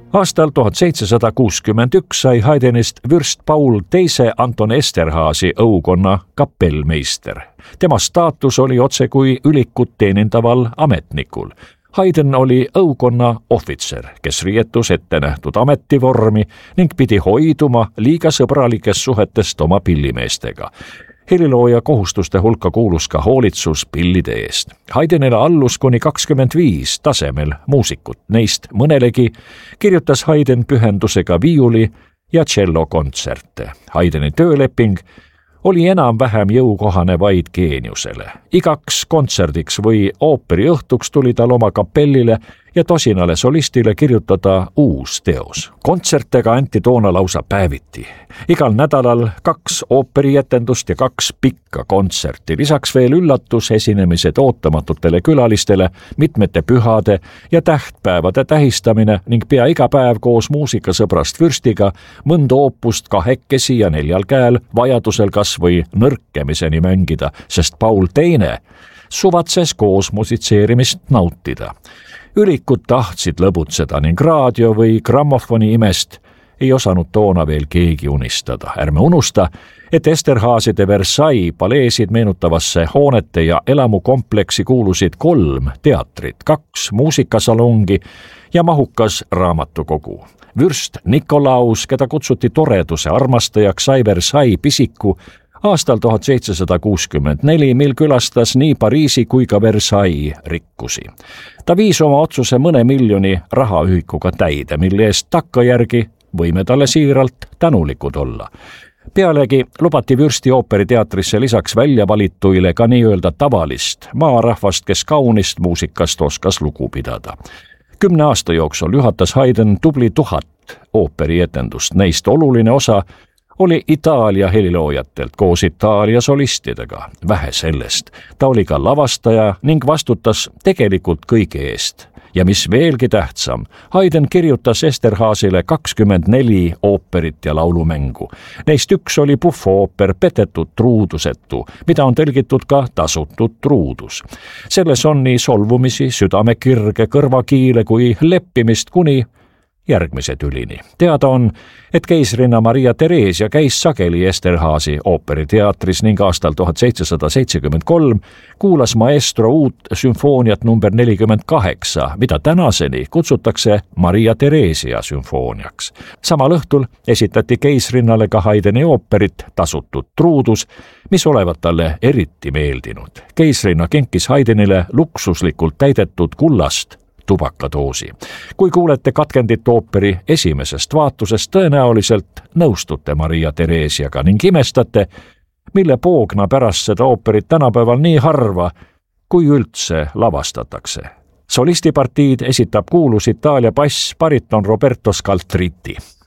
Aastal 1761 sai Haydnist vürst Paul II Anton Esterházy õukonna kapellmeister. Tema staatus oli otsekui ülikut teenindaval ametnikul. Haydn oli õukonna ohvitser, kes riietus ette nähtud ametivormi ning pidi hoiduma liiga sõbralikest suhetest oma pillimeestega. Helilooja kohustuste hulka kuulus ka hoolitsus pillide eest. Haydnile allus kuni 25 tasemel muusikut. Neist mõnelegi kirjutas Haydn pühendusega viiuli- ja tšellokontserte. Haydni tööleping oli enam-vähem jõukohane vaid geeniusele. Igaks kontserdiks või ooperiõhtuks tuli tal oma kapellile ja tosinale solistile kirjutada uus teos. Kontsertega anti toona lausa päeviti. Igal nädalal 2 ooperietendust ja 2 pikka kontserti. Lisaks veel üllatusesinemised ootamatutele külalistele, mitmete pühade ja tähtpäevade tähistamine ning pea iga päev koos muusikasõbrast vürstiga mõnda oopust 2 ja 4 käel, vajadusel kas või nõrkemiseni mängida, sest Paul II suvatses koos musitseerimist nautida. Ülikud tahtsid lõbutseda ning raadio või grammofoni imest ei osanud toona veel keegi unistada. Ärme unusta, et Esterházyde Versailles paleesid meenutavasse hoonete ja elamukompleksi kuulusid 3 teatrit, 2 muusikasalongi ja mahukas raamatukogu. Vürst Nikolaus, keda kutsuti toreduse armastajaks, sai Versailles pisiku aastal 1764, mil külastas nii Pariisi kui ka Versailles rikkusi. Ta viis oma otsuse mõne miljoni rahaühikuga täide, mille eest takkajärgi võime talle siiralt tänulikud olla. Pealegi lubati vürsti ooperiteatrisse lisaks välja valituile ka nii-öelda tavalist maarahvast, kes kaunist muusikast oskas lugu pidada. 10 aasta jooksul juhatas Haydn tubli 1000 ooperietendust, neist oluline osa oli Itaalia heliloojatelt koos Itaalia solistidega. Vähe sellest, ta oli ka lavastaja ning vastutas tegelikult kõige eest. Ja mis veelgi tähtsam, Haydn kirjutas Esterházyle 24 ooperit ja laulumängu. Neist üks oli puhvoooper Petetud truudusetu, mida on tõlgitud ka Tasutud truudus. Selles on nii solvumisi, südamekirge, kõrvakiile kui leppimist kuni järgmise tülini. Teada on, et keisrinna Maria Theresia käis sageli Esterházy ooperiteatris ning aastal 1773 kuulas maestro uut sümfooniat number 48, mida tänaseni kutsutakse Maria Theresia sümfooniaks. Samal õhtul esitati keisrinnale ka Haydni ooperit Tasutud truudus, mis olevat talle eriti meeldinud. Keisrinna kinkis Haydnile luksuslikult täidetud kullast tubakadoosi. Kui kuulete katkendit ooperi esimesest vaatusest, tõenäoliselt nõustute Maria Theresiaga ning imestate, mille poogna pärast seda ooperit tänapäeval nii harva, kui üldse lavastatakse. Solistipartiid esitab kuulus Itaalia bass bariton Roberto Scaltriti.